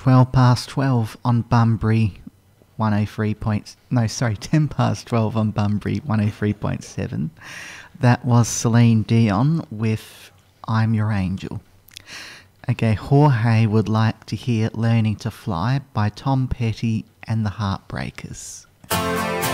12 past 12 on Bunbury 103 points. No, sorry, 10 past 12 on Bunbury 103.7. That was Celine Dion with I'm Your Angel. Okay, Jorge would like to hear Learning to Fly by Tom Petty and the Heartbreakers.